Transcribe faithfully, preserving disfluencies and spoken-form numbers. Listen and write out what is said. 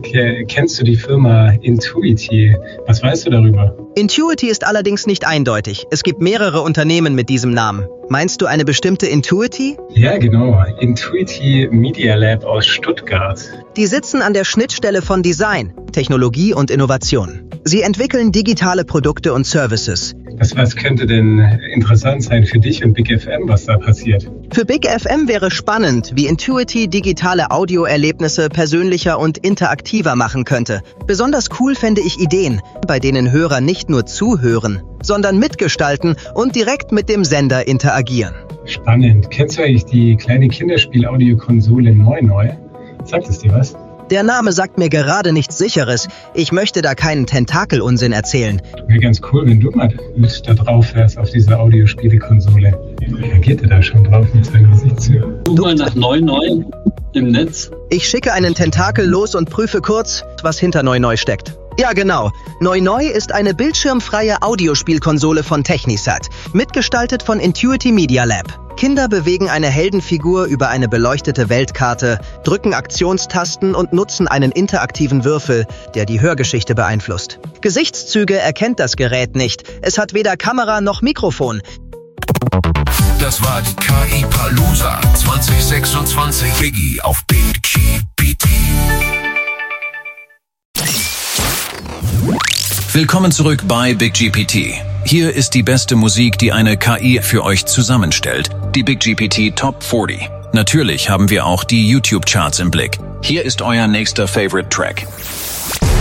Okay. Kennst du die Firma Intuity? Was weißt du darüber? Intuity ist allerdings nicht eindeutig. Es gibt mehrere Unternehmen mit diesem Namen. Meinst du eine bestimmte Intuity? Ja, genau. Intuity Media Lab aus Stuttgart. Die sitzen an der Schnittstelle von Design, Technologie und Innovation. Sie entwickeln digitale Produkte und Services. Was, was könnte denn interessant sein für dich und Big F M, was da passiert? Für Big F M wäre spannend, wie Intuity digitale Audioerlebnisse persönlicher und interaktiver machen könnte. Besonders cool fände ich Ideen, bei denen Hörer nicht nur zuhören, sondern mitgestalten und direkt mit dem Sender interagieren. Spannend. Kennst du eigentlich die kleine Kinderspiel-Audiokonsole NeuNeu? Sagt es dir was? Der Name sagt mir gerade nichts Sicheres. Ich möchte da keinen Tentakel-Unsinn erzählen. Wäre ganz cool, wenn du mal mit da drauf wärst auf dieser Audiospiele-Konsole. Reagiert er da schon drauf mit seinem Gesicht zu? Du mal nach NeuNeu im Netz. Ich schicke einen Tentakel los und prüfe kurz, was hinter NeuNeu steckt. Ja, genau. NeuNeu ist eine bildschirmfreie Audiospielkonsole von Technisat, mitgestaltet von Intuity Media Lab. Kinder bewegen eine Heldenfigur über eine beleuchtete Weltkarte, drücken Aktionstasten und nutzen einen interaktiven Würfel, der die Hörgeschichte beeinflusst. Gesichtszüge erkennt das Gerät nicht. Es hat weder Kamera noch Mikrofon. Das war die K I-Palooza zwanzig sechsundzwanzig Biggie auf Big G P T. Willkommen zurück bei Big G P T. Hier ist die beste Musik, die eine K I für euch zusammenstellt. Die Big G P T Top vierzig. Natürlich haben wir auch die YouTube-Charts im Blick. Hier ist euer nächster Favorite Track.